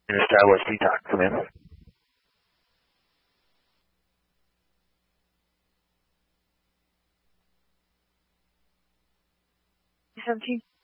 In the Star Wars Talk, come in. 17.